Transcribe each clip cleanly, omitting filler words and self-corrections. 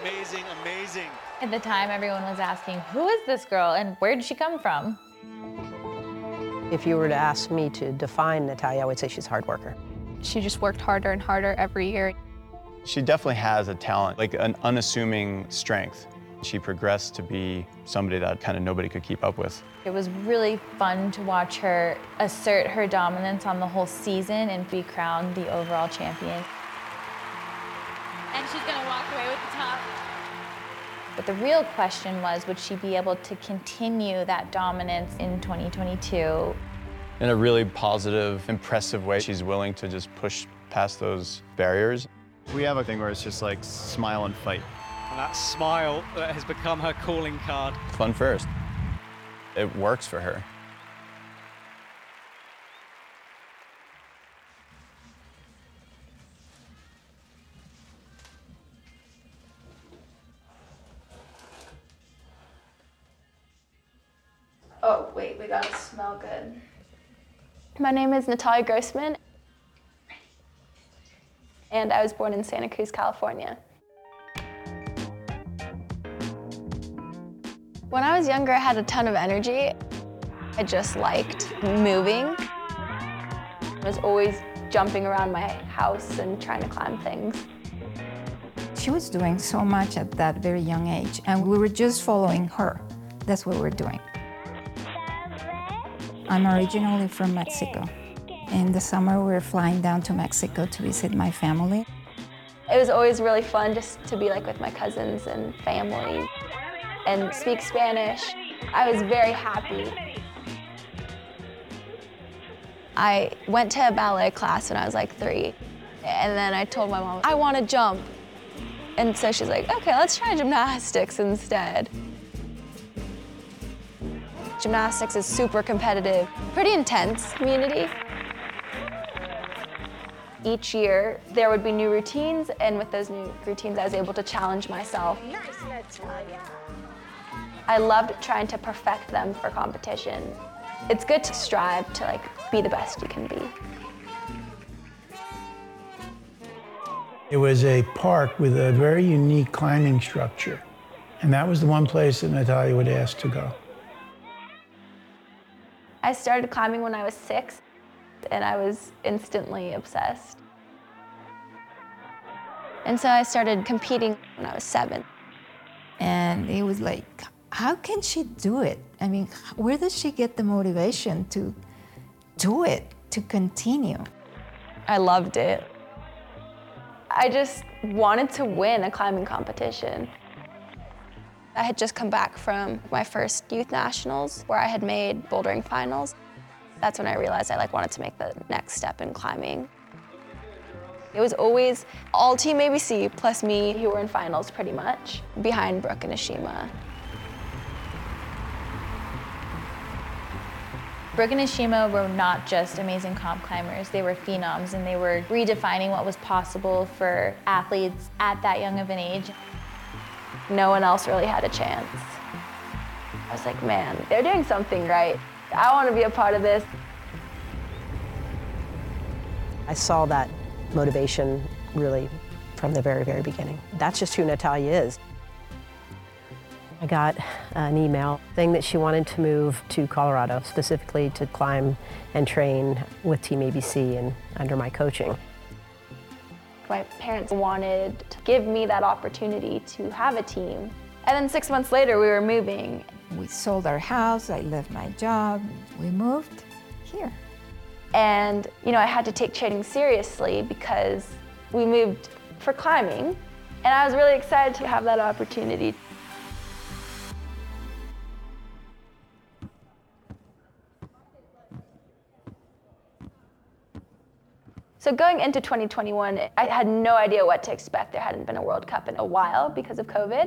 amazing, amazing. At the time, everyone was asking, who is this girl and where did she come from? If you were to ask me to define Natalia, I would say she's a hard worker. She just worked harder and harder every year. She definitely has a talent, like an unassuming strength. She progressed to be somebody that kind of nobody could keep up with. It was really fun to watch her assert her dominance on the whole season and be crowned the overall champion. And she's gonna walk away with the top. But the real question was, would she be able to continue that dominance in 2022? In a really positive, impressive way, she's willing to just push past those barriers. We have a thing where it's just like smile and fight. And that smile that has become her calling card. Fun first. It works for her. Oh, wait, we gotta smell good. My name is Natalia Grossman, and I was born in Santa Cruz, California. When I was younger, I had a ton of energy. I just liked moving. I was always jumping around my house and trying to climb things. She was doing so much at that very young age, and we were just following her. That's what we're doing. I'm originally from Mexico. In the summer, we're flying down to Mexico to visit my family. It was always really fun just to be like with my cousins and family and speak Spanish. I was very happy. I went to a ballet class when I was like 3, and then I told my mom, I want to jump. And so she's like, okay, let's try gymnastics instead. Gymnastics is super competitive, pretty intense community. Each year, there would be new routines, and with those new routines, I was able to challenge myself. Nice, Natalia. I loved trying to perfect them for competition. It's good to strive to be the best you can be. It was a park with a very unique climbing structure, and that was the one place that Natalia would ask to go. I started climbing when I was 6, and I was instantly obsessed. And so I started competing when I was 7. And it was like, how can she do it? I mean, where does she get the motivation to do it, to continue? I loved it. I just wanted to win a climbing competition. I had just come back from my first youth nationals where I had made bouldering finals. That's when I realized I wanted to make the next step in climbing. It was always all Team ABC plus me who were in finals pretty much, behind Brooke and Ashima. Brooke and Ashima were not just amazing comp climbers, they were phenoms, and they were redefining what was possible for athletes at that young of an age. No one else really had a chance. I was like, man, they're doing something right. I want to be a part of this. I saw that motivation really from the very, very beginning. That's just who Natalia is. I got an email saying that she wanted to move to Colorado, specifically to climb and train with Team ABC and under my coaching. My parents wanted to give me that opportunity to have a team. And then 6 months later, we were moving. We sold our house, I left my job, we moved here. And I had to take training seriously because we moved for climbing, and I was really excited to have that opportunity. So going into 2021, I had no idea what to expect. There hadn't been a World Cup in a while because of COVID.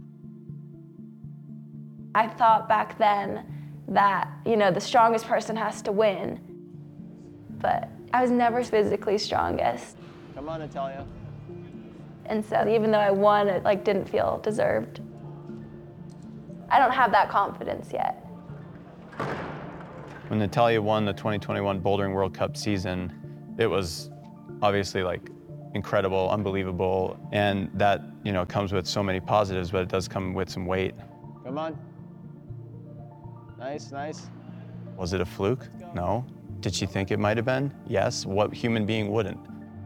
I thought back then that, the strongest person has to win, but I was never physically strongest. Come on, Natalia. And so even though I won, it didn't feel deserved. I don't have that confidence yet. When Natalia won the 2021 Bouldering World Cup season, it was obviously incredible, unbelievable, and that, you know, comes with so many positives, but it does come with some weight. Come on. Nice, nice. Was it a fluke? No. Did she think it might have been? Yes. What human being wouldn't?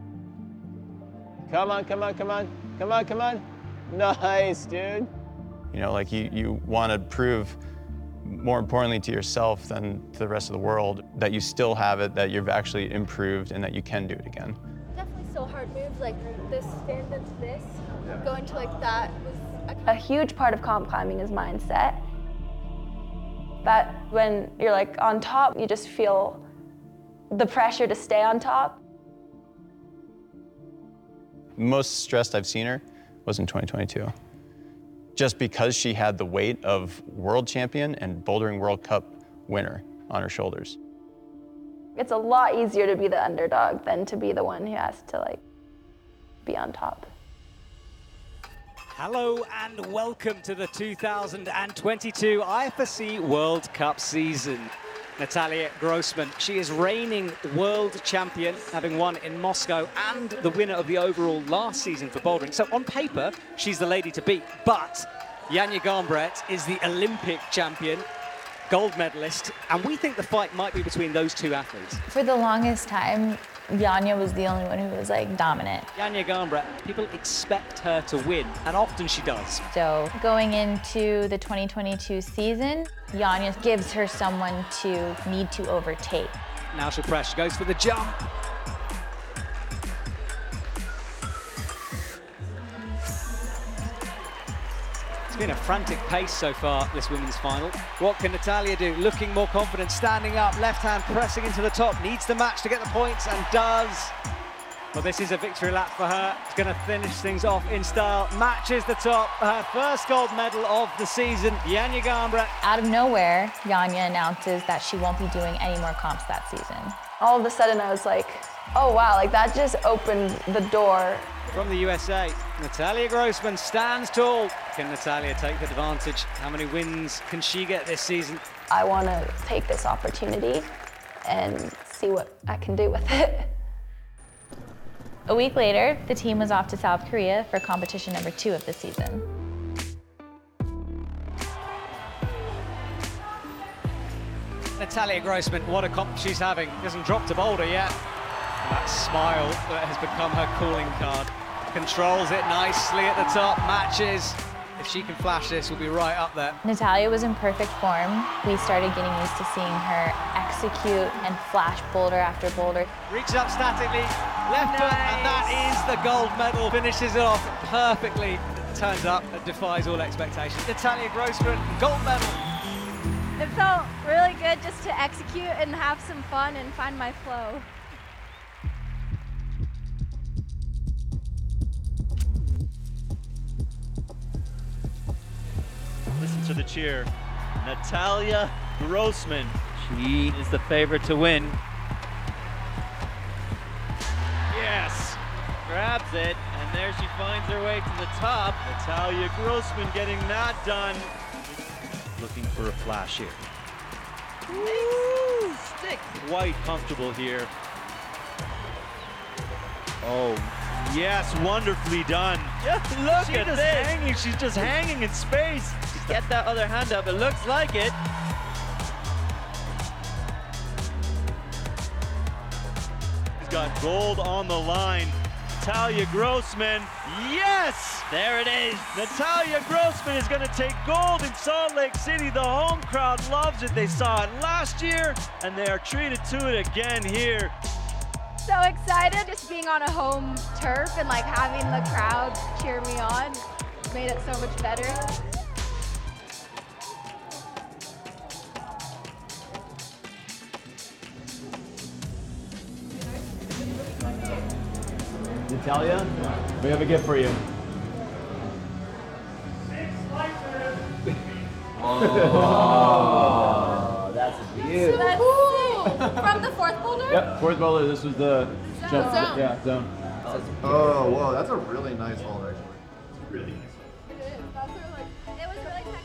Come on, come on, come on. Come on, come on. Nice, dude. You know, like you want to prove, more importantly to yourself than to the rest of the world, that you still have it, that you've actually improved, and that you can do it again. Definitely still hard moves, like this stand into this, going to like that was A huge part of comp climbing is mindset. That when you're like on top, you just feel the pressure to stay on top. Most stressed I've seen her was in 2022. Just because she had the weight of world champion and Bouldering World Cup winner on her shoulders. It's a lot easier to be the underdog than to be the one who has to like be on top. Hello and welcome to the 2022 IFSC World Cup season. Natalia Grossman, she is reigning world champion, having won in Moscow and the winner of the overall last season for bouldering. So on paper, she's the lady to beat, but Janja Garnbret is the Olympic champion, gold medalist, and we think the fight might be between those two athletes. For the longest time, Janja was the only one who was like dominant. Janja Garnbret, people expect her to win, and often she does. So going into the 2022 season, Janja gives her someone to need to overtake. Now she'll press, she goes for the jump. It's been a frantic pace so far, this women's final. What can Natalia do? Looking more confident, standing up, left hand pressing into the top, needs the match to get the points, and does. Well, this is a victory lap for her. It's going to finish things off in style. Matches the top, her first gold medal of the season, Janja Garnbret. Out of nowhere, Janja announces that she won't be doing any more comps that season. All of a sudden I was like, oh wow, like that just opened the door. From the USA, Natalia Grossman stands tall. Can Natalia take advantage? How many wins can she get this season? I want to take this opportunity and see what I can do with it. A week later, the team was off to South Korea for competition number 2 of the season. Natalia Grossman, what a comp she's having. Hasn't dropped a boulder yet. And that smile that has become her calling card. Controls it nicely at the top, matches. If she can flash this, we'll be right up there. Natalia was in perfect form. We started getting used to seeing her execute and flash boulder after boulder. Reaches up statically, left foot, and that is the gold medal. Finishes it off perfectly. Turns up and defies all expectations. Natalia Grossman, gold medal. It felt really good just to execute and have some fun and find my flow. Listen to the cheer. Natalia Grossman. She is the favorite to win. Yes! Grabs it, and there she finds her way to the top. Natalia Grossman getting that done. Looking for a flash here. Woo! Stick. Quite comfortable here. Oh, yes, wonderfully done. Yeah, look at this. Hanging. She's just hanging in space. Get that other hand up. It looks like it. She's got gold on the line. Natalia Grossman. Yes! There it is. Natalia Grossman is going to take gold in Salt Lake City. The home crowd loves it. They saw it last year, and they are treated to it again here. So excited just being on a home turf and like having the crowd cheer me on made it so much better. Natalia, we have a gift for you. Oh, that's beautiful. That's cool. From the fourth boulder? Yep, fourth boulder. This was the jump. Zone. Yeah, zone. Oh, whoa, that's a really nice hole, actually. It's really nice. It is. That's really, it was really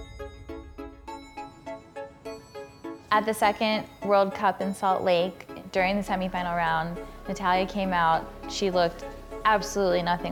textured. At the second World Cup in Salt Lake, During the semifinal round, Natalia came out. She looked absolutely nothing